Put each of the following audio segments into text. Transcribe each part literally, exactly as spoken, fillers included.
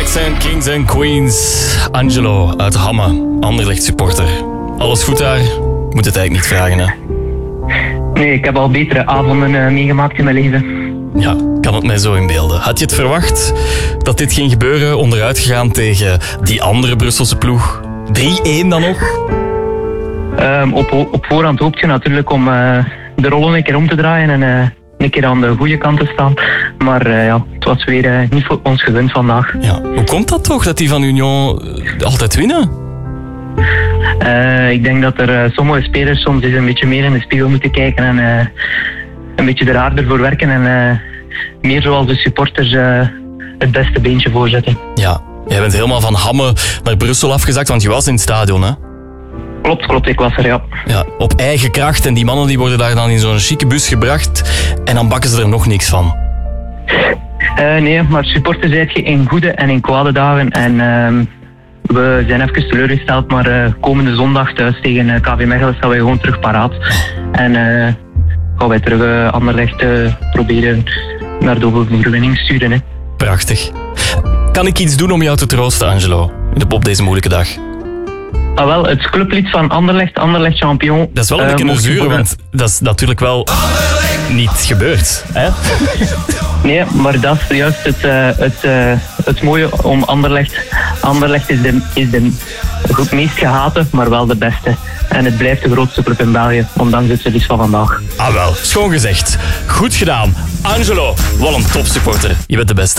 Accent Kings and Queens. Angelo uit Hamme, Anderlecht supporter. Alles goed daar? Moet het eigenlijk niet vragen, hè? Nee, ik heb al betere avonden uh, meegemaakt in mijn leven. Ja, kan het mij zo inbeelden. Had je het verwacht dat dit ging gebeuren? Onderuit gegaan tegen die andere Brusselse ploeg. drie-één dan nog? Um, op, op voorhand hoop je natuurlijk om uh, de rollen een keer om te draaien en uh, een keer aan de goede kant te staan. Maar uh, ja, het was weer uh, niet voor ons gegund vandaag. Ja. Hoe komt dat toch, dat die van Union uh, altijd winnen? Uh, ik denk dat er uh, sommige spelers soms eens een beetje meer in de spiegel moeten kijken en uh, een beetje er harder voor werken en uh, meer zoals de supporters uh, het beste beentje voorzetten. Ja, jij bent helemaal van Hamme naar Brussel afgezakt, want je was in het stadion, hè? Klopt, klopt, ik was er, ja. Ja, op eigen kracht en die mannen die worden daar dan in zo'n chique bus gebracht en dan bakken ze er nog niks van. Uh, nee, maar supporter zijt je in goede en in kwade dagen en uh, we zijn even teleurgesteld, maar uh, komende zondag thuis tegen uh, K V Mechelen staan wij gewoon terug paraat. En uh, gaan wij terug uh, Anderlecht uh, proberen naar de overwinning sturen. Hè. Prachtig. Kan ik iets doen om jou te troosten, Angelo, op deze moeilijke dag? Ah, wel, het clublied van Anderlecht, Anderlecht champion. Dat is wel een beetje een zure, want dat is natuurlijk wel niet gebeurd. Hè? Nee, maar dat is juist het, uh, het, uh, het mooie om Anderlecht. Anderlecht is de, is de goed meest gehate, maar wel de beste. En het blijft de grootste club in België, ondanks het verlies van vandaag. Ah wel, schoon gezegd. Goed gedaan. Angelo, wat een topsupporter. Je bent de beste.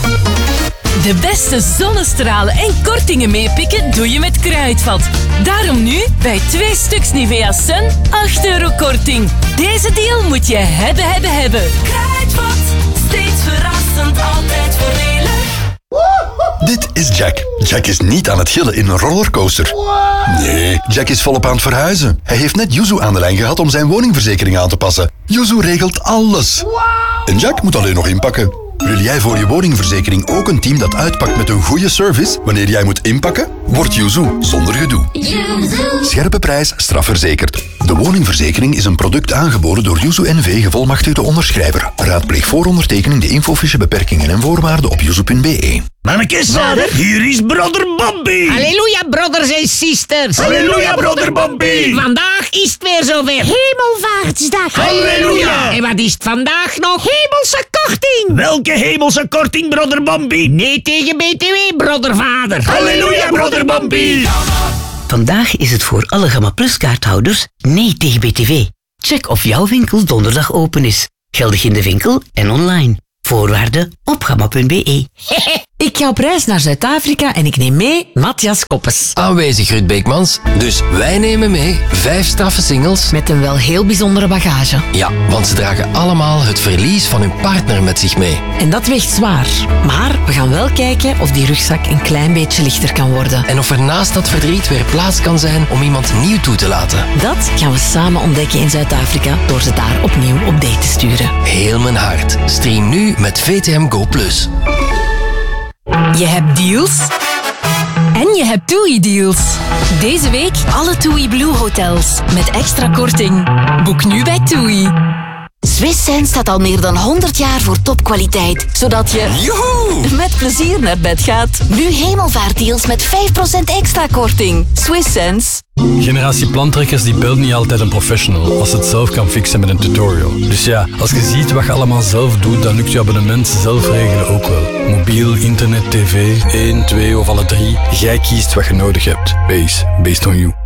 De beste zonnestralen en kortingen meepikken doe je met Kruidvat. Daarom nu bij twee stuks Nivea Sun acht euro korting. Deze deal moet je hebben, hebben, hebben. Kruidvat, steeds verrassend, altijd voordelig. Dit is Jack. Jack is niet aan het gillen in een rollercoaster. Nee, Jack is volop aan het verhuizen. Hij heeft net Yuzu aan de lijn gehad om zijn woningverzekering aan te passen. Yuzu regelt alles. En Jack moet alleen nog inpakken. Wil jij voor je woningverzekering ook een team dat uitpakt met een goede service wanneer jij moet inpakken? Word Yuzu zonder gedoe. Scherpe prijs, strafverzekerd. De woningverzekering is een product aangeboden door Yuzu N V gevolmachtigde onderschrijver. Raadpleeg voor ondertekening de infofiche beperkingen en voorwaarden op yuzu punt b e. Mannekes, hier is Brother Bobby. Halleluja, brothers en sisters. Halleluja, Brother Bobby. Vandaag is het weer zover. Hemelvaartsdag. Halleluja. En wat is het vandaag nog? Hemelse korting. Welke hemelse korting, Brother Bobby? Nee tegen B T W, brothervader. Halleluja, Brother Bobby. Vandaag is het voor alle Gamma Plus kaarthouders nee tegen B T W. Check of jouw winkel donderdag open is. Geldig in de winkel en online. Voorwaarden op gamma punt b e. Ik ga op reis naar Zuid-Afrika en ik neem mee Matthias Koppes. Aanwezig Ruud Beekmans. Dus wij nemen mee vijf straffe singles. Met een wel heel bijzondere bagage. Ja, want ze dragen allemaal het verlies van hun partner met zich mee. En dat weegt zwaar. Maar we gaan wel kijken of die rugzak een klein beetje lichter kan worden. En of er naast dat verdriet weer plaats kan zijn om iemand nieuw toe te laten. Dat gaan we samen ontdekken in Zuid-Afrika door ze daar opnieuw op date te sturen. Heel mijn hart. Stream nu met V T M Go Plus. Je hebt deals en je hebt TUI-deals. Deze week alle TUI Blue hotels met extra korting. Boek nu bij TUI. Swiss Sense staat al meer dan honderd jaar voor topkwaliteit, zodat je Joehoe! met plezier naar bed gaat. Nu hemelvaartdeals met vijf procent extra korting. Swiss Sense. Generatie plantrekkers die belt niet altijd een professional als het zelf kan fixen met een tutorial. Dus ja, als je ziet wat je allemaal zelf doet, dan lukt je abonnement zelf regelen ook wel. Mobiel, internet, tv, één, twee of alle drie. Jij kiest wat je nodig hebt. Base, based on you.